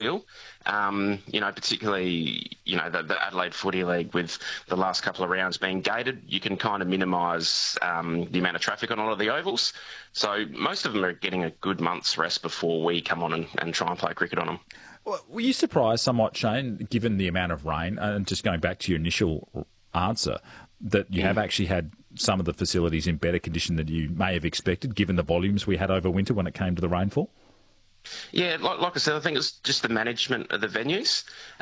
ideal. Particularly, the Adelaide Footy League with the last couple of rounds being gated, you can kind of minimise the amount of traffic on all of the ovals. So most of them are getting a good month's rest before we come on and try and play cricket on them. Well, were you surprised somewhat, Shane, given the amount of rain, and just going back to your initial answer, that you have actually had some of the facilities in better condition than you may have expected, given the volumes we had over winter when it came to the rainfall? Yeah, like I said, I think it's just the management of the venues,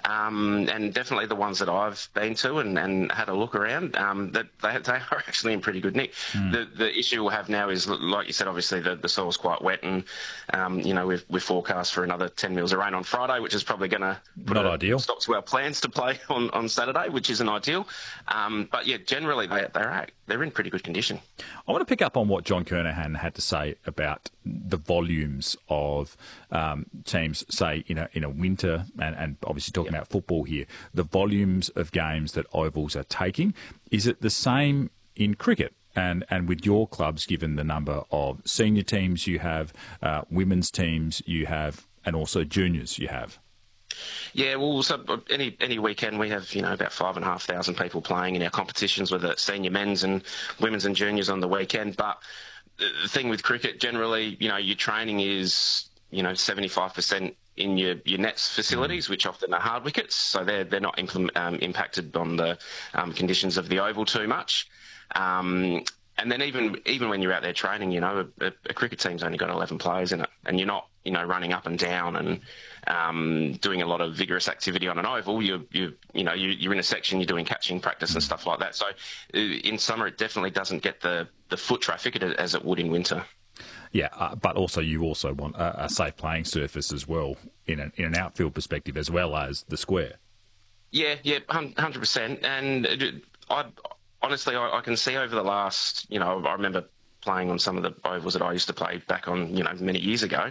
and definitely the ones that I've been to and had a look around, that they are actually in pretty good nick. The issue we'll have now is, like you said, obviously the soil's quite wet, and we've forecast for another 10 mils of rain on Friday, which is probably going to not ideal. Stop to our plans to play on Saturday, which isn't ideal. But yeah, generally they're in pretty good condition. I want to pick up on what John Kernahan had to say about the volumes of teams, say, in a winter, and obviously talking about football here, the volumes of games that ovals are taking. Is it the same in cricket? And with your clubs, given the number of senior teams you have, women's teams you have, and also juniors you have? Yeah, well, so any weekend we have, about 5,500 people playing in our competitions with the senior men's and women's and juniors on the weekend. But the thing with cricket, generally, your training is, 75% in your nets facilities, which often are hard wickets, so they're not impacted on the conditions of the oval too much. And then even when you're out there training, a cricket team's only got 11 players in it, and you're not, running up and down and doing a lot of vigorous activity on an oval. You're in a section, you're doing catching practice and stuff like that. So in summer, it definitely doesn't get the foot traffic as it would in winter. Yeah, but also you also want a safe playing surface as well in an outfield perspective, as well as the square. Yeah, 100%. And honestly, I can see over the last, I remember playing on some of the ovals that I used to play back on, many years ago.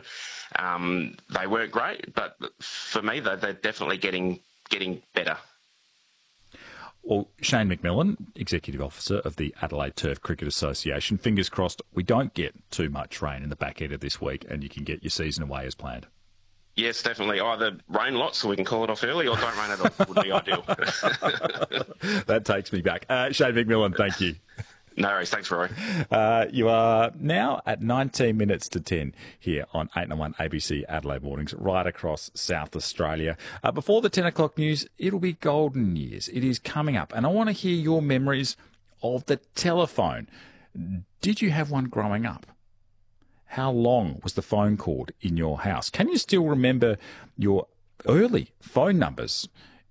They weren't great, but for me, they're definitely getting better. Well, Shane McMillan, Executive Officer of the Adelaide Turf Cricket Association, fingers crossed we don't get too much rain in the back end of this week and you can get your season away as planned. Yes, definitely. Either rain lots so we can call it off early, or don't rain at all would be ideal. That takes me back. Shane McMillan, thank you. No worries. Thanks, Rory. You are now at 19 minutes to 10 here on 891 ABC Adelaide Mornings, right across South Australia. Before the 10 o'clock news, it'll be golden years. It is coming up, and I want to hear your memories of the telephone. Did you have one growing up? How long was the phone cord in your house? Can you still remember your early phone numbers?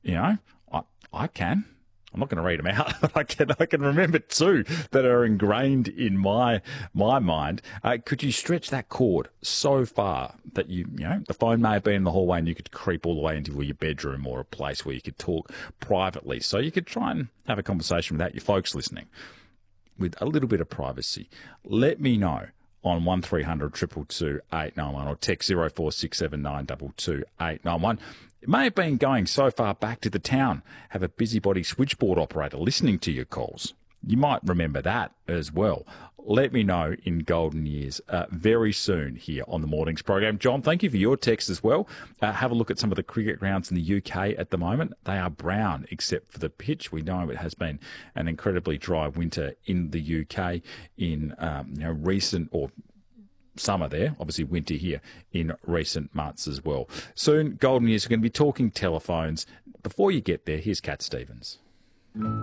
I can. I'm not going to read them out, but I can remember two that are ingrained in my mind. Could you stretch that cord so far that the phone may have been in the hallway and you could creep all the way into your bedroom or a place where you could talk privately, so you could try and have a conversation without your folks listening, with a little bit of privacy? Let me know on 1300 222 891 or text 0467 891. It may have been going so far back to the town, have a busybody switchboard operator listening to your calls. You might remember that as well. Let me know in golden years very soon here on the Mornings program. John, thank you for your text as well. Have a look at some of the cricket grounds in the UK at the moment. They are brown except for the pitch. We know it has been an incredibly dry winter in the UK in recent or summer there, obviously winter here in recent months as well. Soon, golden years, we're going to be talking telephones. Before you get there, here's Cat Stevens.